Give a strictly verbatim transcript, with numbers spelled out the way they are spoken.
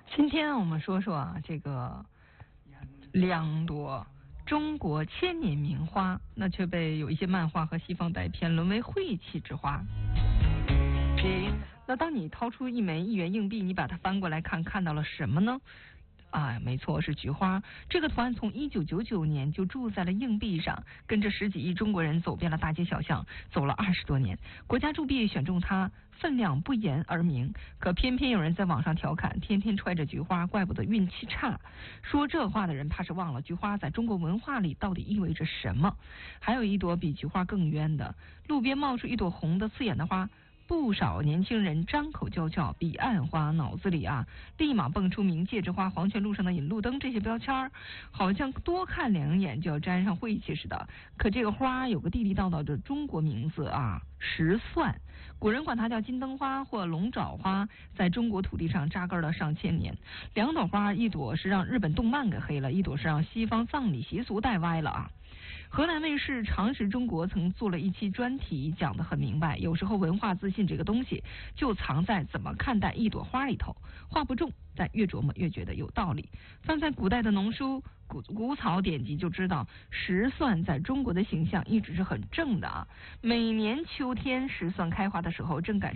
今天我们说说啊，这个两朵中国千年名花，那却被有一些漫画和西方带偏，沦为晦气之花。那当你掏出一枚一元硬币，你把它翻过来看，看到了什么呢？啊，没错，是菊花。这个图案从一九九九年就铸在了硬币上，跟着十几亿中国人走遍了大街小巷，走了二十多年。国家铸币选中它，分量不言而明。可偏偏有人在网上调侃，天天揣着菊花，怪不得运气差。说这话的人怕是忘了菊花在中国文化里到底意味着什么。还有一朵比菊花更冤的，路边冒出一朵红的刺眼的花。不少年轻人张口就叫彼岸花，脑子里啊立马蹦出冥界之花、黄泉路上的引路灯这些标签，好像多看两眼就要沾上晦气似的。可这个花有个地地道道的中国名字啊，石蒜。古人管它叫金灯花或龙爪花，在中国土地上扎根了上千年。两朵花，一朵是让日本动漫给黑了，一朵是让西方葬礼习俗带歪了啊。河南卫视常识中国曾做了一期专题，讲得很明白，有时候文化自信这个东西就藏在怎么看待一朵花里头。话不重，但越琢磨越觉得有道理。翻在古代的农书古古草典籍就知道，石蒜在中国的形象一直是很正的啊。每年秋天石蒜开花的时候，正赶上